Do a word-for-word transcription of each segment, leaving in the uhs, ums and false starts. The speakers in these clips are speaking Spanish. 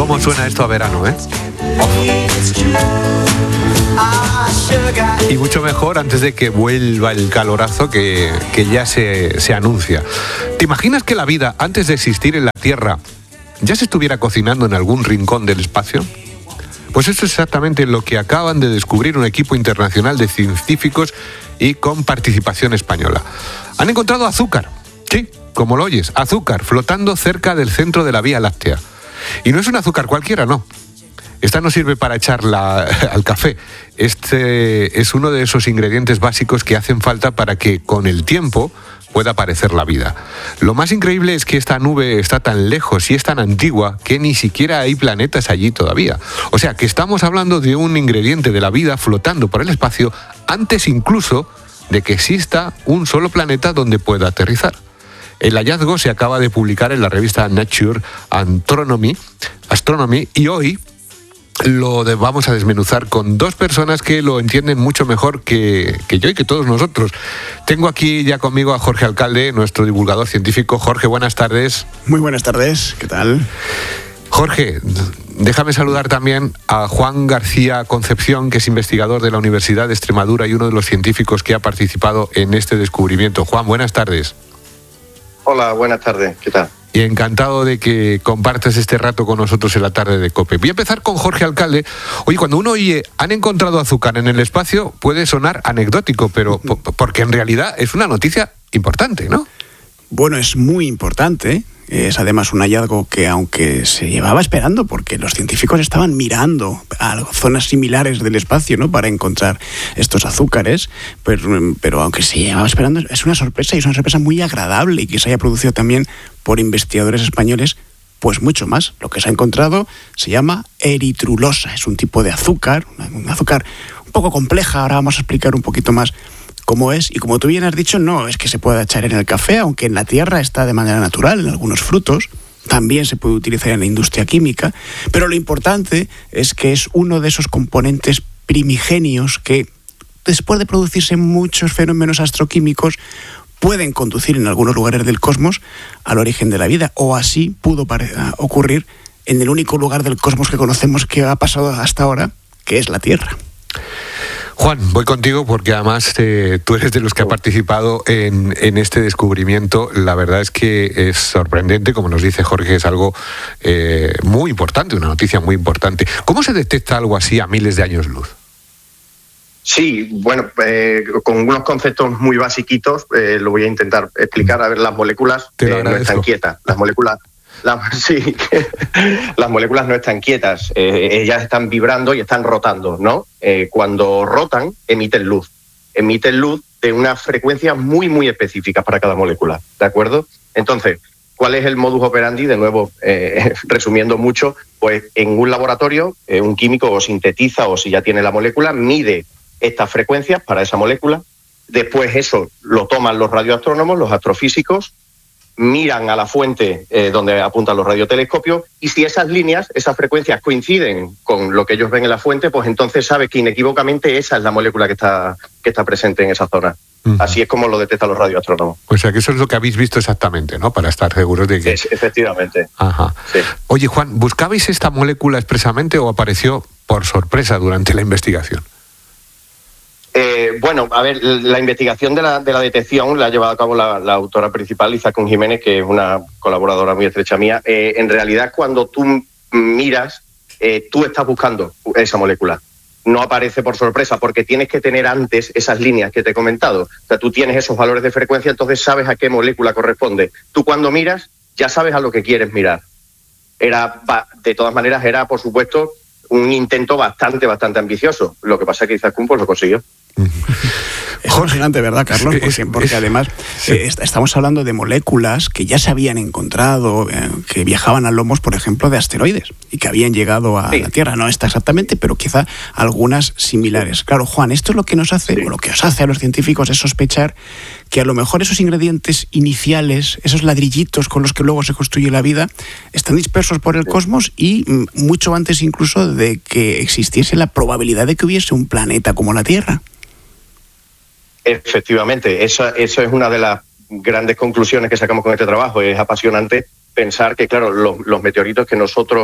¿Cómo suena esto a verano, eh? Y mucho mejor antes de que vuelva el calorazo que, que ya se, se anuncia. ¿Te imaginas que la vida, antes de existir en la Tierra, ya se estuviera cocinando en algún rincón del espacio? Pues eso es exactamente lo que acaban de descubrir un equipo internacional de científicos y con participación española. Han encontrado azúcar, sí, como lo oyes, azúcar flotando cerca del centro de la Vía Láctea. Y no es un azúcar cualquiera, no. Esta no sirve para echarla al café. Este es uno de esos ingredientes básicos que hacen falta para que con el tiempo pueda aparecer la vida. Lo más increíble es que esta nube está tan lejos y es tan antigua que ni siquiera hay planetas allí todavía. O sea, que estamos hablando de un ingrediente de la vida flotando por el espacio antes incluso de que exista un solo planeta donde pueda aterrizar. El hallazgo se acaba de publicar en la revista Nature Astronomy, Astronomy y hoy lo de, vamos a desmenuzar con dos personas que lo entienden mucho mejor que, que yo y que todos nosotros. Tengo aquí ya conmigo a Jorge Alcalde, nuestro divulgador científico. Jorge, buenas tardes. Muy buenas tardes, ¿qué tal? Jorge, déjame saludar también a Juan García Concepción, que es investigador de la Universidad de Extremadura y uno de los científicos que ha participado en este descubrimiento. Juan, buenas tardes. Hola, buenas tardes, ¿qué tal? Y encantado de que compartas este rato con nosotros en la tarde de COPE. Voy a empezar con Jorge Alcalde. Oye, cuando uno oye, han encontrado azúcar en el espacio, puede sonar anecdótico, pero po- porque en realidad es una noticia importante, ¿no? Bueno, es muy importante. Es además un hallazgo que, aunque se llevaba esperando, porque los científicos estaban mirando a zonas similares del espacio, ¿no?, para encontrar estos azúcares, pero, pero aunque se llevaba esperando, es una sorpresa, y es una sorpresa muy agradable, y que se haya producido también por investigadores españoles, pues mucho más. Lo que se ha encontrado se llama eritrulosa, es un tipo de azúcar, un azúcar un poco compleja. Ahora vamos a explicar un poquito más cómo es, y como tú bien has dicho, no es que se pueda echar en el café, aunque en la tierra está de manera natural, en algunos frutos, también se puede utilizar en la industria química, pero lo importante es que es uno de esos componentes primigenios que, después de producirse muchos fenómenos astroquímicos, pueden conducir en algunos lugares del cosmos al origen de la vida, o así pudo pare- ocurrir en el único lugar del cosmos que conocemos que ha pasado hasta ahora, que es la Tierra. Juan, voy contigo porque además eh, tú eres de los que ha participado en, en este descubrimiento. La verdad es que es sorprendente, como nos dice Jorge, es algo eh, muy importante, una noticia muy importante. ¿Cómo se detecta algo así a miles de años luz? Sí, bueno, eh, con unos conceptos muy basiquitos eh, lo voy a intentar explicar. A ver, las moléculas eh, no están quietas. Las moléculas, las, sí, las moléculas no están quietas. Eh, ellas están vibrando y están rotando, ¿no? Eh, cuando rotan, emiten luz. Emiten luz de unas frecuencias muy, muy específicas para cada molécula, ¿de acuerdo? Entonces, ¿cuál es el modus operandi? De nuevo, eh, resumiendo mucho, pues en un laboratorio, eh, un químico o sintetiza, o si ya tiene la molécula, mide estas frecuencias para esa molécula. Después eso lo toman los radioastrónomos, los astrofísicos, miran a la fuente eh, donde apuntan los radiotelescopios, y si esas líneas, esas frecuencias coinciden con lo que ellos ven en la fuente, pues entonces sabe que inequívocamente esa es la molécula que está, que está presente en esa zona. Uh-huh. Así es como lo detectan los radioastrónomos. O sea, que eso es lo que habéis visto exactamente, ¿no? Para estar seguros de que... Es, efectivamente. Ajá. Sí. Oye, Juan, ¿buscabais esta molécula expresamente o apareció por sorpresa durante la investigación? Eh, bueno, a ver, la investigación de la, de la detección la ha llevado a cabo la, la autora principal, Izacún Jiménez, que es una colaboradora muy estrecha mía. Eh, en realidad, cuando tú miras, eh, tú estás buscando esa molécula. No aparece por sorpresa, porque tienes que tener antes esas líneas que te he comentado. O sea, tú tienes esos valores de frecuencia, entonces sabes a qué molécula corresponde. Tú cuando miras, ya sabes a lo que quieres mirar. Era, de todas maneras, era, por supuesto, un intento bastante, bastante ambicioso. Lo que pasa es que Izacún pues lo consiguió. Es fascinante, ¿verdad, Carlos? Porque, es, porque es, además sí. eh, estamos hablando de moléculas que ya se habían encontrado, eh, que viajaban a lomos, por ejemplo, de asteroides, y que habían llegado a sí. la Tierra. No está exactamente, pero quizá algunas similares. Sí. Claro, Juan, esto es lo que nos hace, sí. o lo que os hace a los científicos, es sospechar que a lo mejor esos ingredientes iniciales, esos ladrillitos con los que luego se construye la vida, están dispersos por el sí. cosmos, y mm, mucho antes incluso de que existiese la probabilidad de que hubiese un planeta como la Tierra. Efectivamente, eso, eso es una de las grandes conclusiones que sacamos con este trabajo. Es apasionante pensar que, claro, los, los meteoritos que nosotros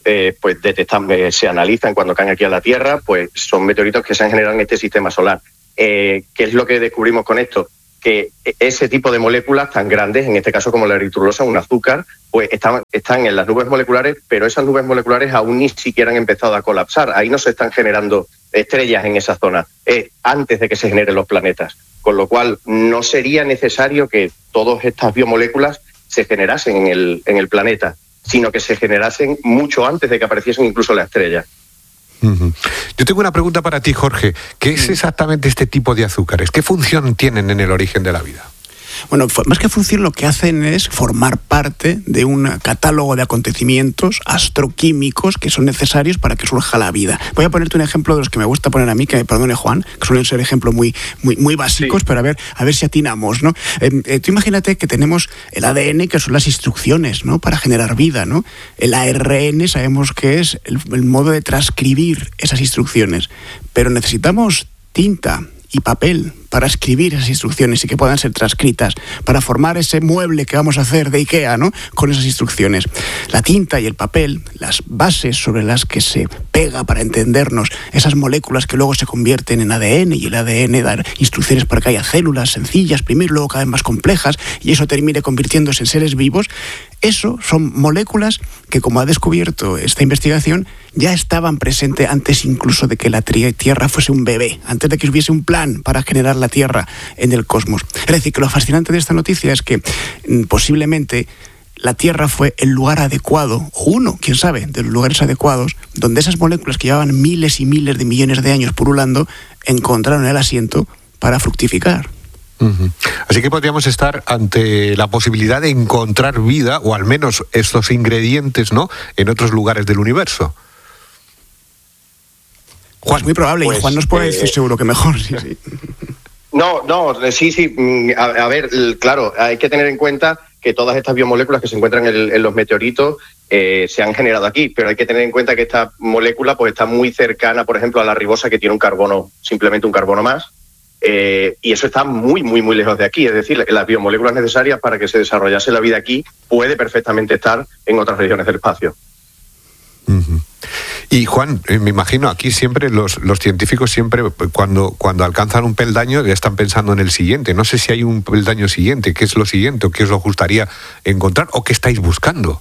eh, pues detectan, eh, se analizan cuando caen aquí a la Tierra, pues son meteoritos que se han generado en este sistema solar. Eh, ¿Qué es lo que descubrimos con esto? Que ese tipo de moléculas tan grandes, en este caso como la eritrulosa, un azúcar, pues están, están en las nubes moleculares, pero esas nubes moleculares aún ni siquiera han empezado a colapsar. Ahí no se están generando estrellas en esa zona, eh, antes de que se generen los planetas. Con lo cual, no sería necesario que todas estas biomoléculas se generasen en el, en el planeta, sino que se generasen mucho antes de que apareciesen incluso las estrellas. Uh-huh. Yo tengo una pregunta para ti, Jorge. ¿Qué es exactamente este tipo de azúcares? ¿Qué función tienen en el origen de la vida? Bueno, más que función, lo que hacen es formar parte de un catálogo de acontecimientos astroquímicos que son necesarios para que surja la vida. Voy a ponerte un ejemplo de los que me gusta poner a mí, que me perdone Juan, que suelen ser ejemplos muy, muy, muy básicos, sí. pero a ver, a ver si atinamos, ¿no? Eh, eh, tú imagínate que tenemos el A D N, que son las instrucciones, ¿no?, para generar vida, ¿no? El A R N sabemos que es el, el modo de transcribir esas instrucciones, pero necesitamos tinta y papel para escribir esas instrucciones y que puedan ser transcritas, para formar ese mueble que vamos a hacer de IKEA, ¿no?, con esas instrucciones. La tinta y el papel, las bases sobre las que se pega para entendernos esas moléculas que luego se convierten en A D N, y el A D N dar instrucciones para que haya células sencillas, primero, luego cada vez más complejas, y eso termine convirtiéndose en seres vivos. Eso son moléculas que, como ha descubierto esta investigación, ya estaban presentes antes incluso de que la Tierra fuese un bebé, antes de que hubiese un plan para generar la Tierra en el cosmos. Es decir, que lo fascinante de esta noticia es que mm, posiblemente la Tierra fue el lugar adecuado, o uno, quién sabe, de los lugares adecuados, donde esas moléculas que llevaban miles y miles de millones de años pululando, encontraron el asiento para fructificar. Uh-huh. Así que podríamos estar ante la posibilidad de encontrar vida, o al menos estos ingredientes, ¿no?, en otros lugares del universo. Juan, es muy probable, pues, y Juan nos puede eh, decir seguro que mejor. Sí, sí. No, no, sí, sí. A, a ver, claro, hay que tener en cuenta que todas estas biomoléculas que se encuentran en, en los meteoritos eh, se han generado aquí, pero hay que tener en cuenta que esta molécula pues está muy cercana, por ejemplo, a la ribosa, que tiene un carbono, simplemente un carbono más, eh, y eso está muy, muy, muy lejos de aquí. Es decir, las biomoléculas necesarias para que se desarrollase la vida aquí puede perfectamente estar en otras regiones del espacio. Uh-huh. Y Juan, eh, me imagino aquí siempre los, los científicos siempre cuando, cuando alcanzan un peldaño ya están pensando en el siguiente. No sé si hay un peldaño siguiente, qué es lo siguiente o qué os lo gustaría encontrar o qué estáis buscando.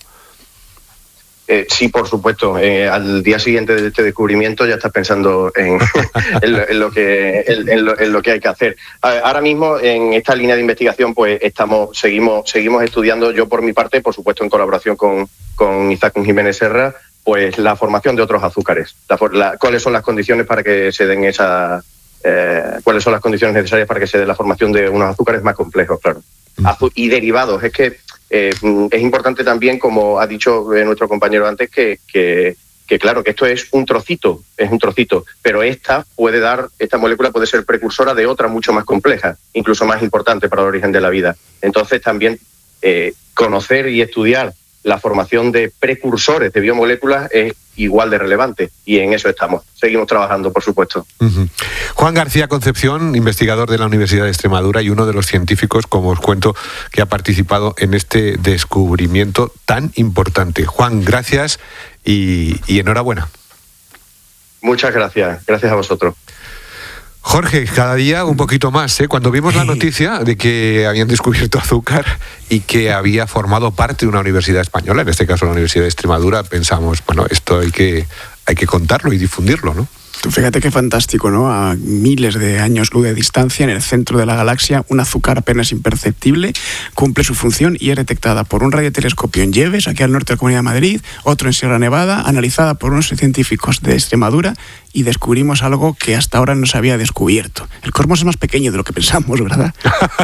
Eh, sí, por supuesto. Eh, al día siguiente de este descubrimiento ya estás pensando en, en, lo, en, lo que, en, en, lo, en lo que hay que hacer. Ahora mismo en esta línea de investigación pues estamos seguimos seguimos estudiando, yo por mi parte, por supuesto en colaboración con, con Isaac Jiménez Serra, pues la formación de otros azúcares. La, la, ¿Cuáles son las condiciones para que se den esa, eh, cuáles son las condiciones necesarias para que se dé la formación de unos azúcares más complejos, claro? Azu- y derivados. Es que eh, es importante también, como ha dicho eh, nuestro compañero antes, que, que, que claro, que esto es un trocito, es un trocito, pero esta puede dar, esta molécula puede ser precursora de otra mucho más compleja, incluso más importante para el origen de la vida. Entonces también eh, conocer y estudiar la formación de precursores de biomoléculas es igual de relevante, y en eso estamos. Seguimos trabajando, por supuesto. Uh-huh. Juan García Concepción, investigador de la Universidad de Extremadura y uno de los científicos, como os cuento, que ha participado en este descubrimiento tan importante. Juan, gracias y, y enhorabuena. Muchas gracias. Gracias a vosotros. Jorge, cada día un poquito más, ¿eh? Cuando vimos la noticia de que habían descubierto azúcar y que había formado parte de una universidad española, en este caso la Universidad de Extremadura, pensamos, bueno, esto hay que, hay que contarlo y difundirlo, ¿no? Tú fíjate qué fantástico, ¿no? A miles de años luz de distancia, en el centro de la galaxia, un azúcar apenas imperceptible cumple su función y es detectada por un radiotelescopio en Lleves, aquí al norte de la Comunidad de Madrid, otro en Sierra Nevada, analizada por unos científicos de Extremadura, y descubrimos algo que hasta ahora no se había descubierto. El cosmos es más pequeño de lo que pensamos, ¿verdad?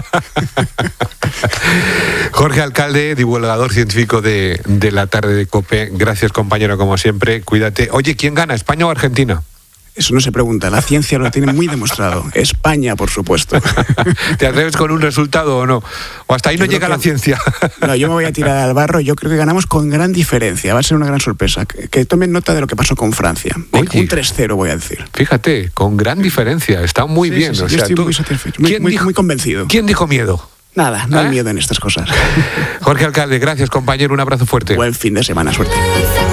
Jorge Alcalde, divulgador científico de, de la tarde de COPE. Gracias, compañero, como siempre. Cuídate. Oye, ¿quién gana, España o Argentina? Eso no se pregunta, la ciencia lo tiene muy demostrado. España, por supuesto. ¿Te atreves con un resultado o no? ¿O hasta ahí yo no llega que, la ciencia? No, yo me voy a tirar al barro. Yo creo que ganamos con gran diferencia. Va a ser una gran sorpresa. Que, que tomen nota de lo que pasó con Francia. Oye, un tres cero voy a decir. Fíjate, con gran diferencia. Está muy sí, bien. Sí, sí, o yo sea, estoy tú, muy satisfecho, muy, muy, dijo, muy convencido. ¿Quién dijo miedo? Nada, no ¿Eh? hay miedo en estas cosas. Jorge Alcalde, gracias, compañero. Un abrazo fuerte. Buen fin de semana, suerte.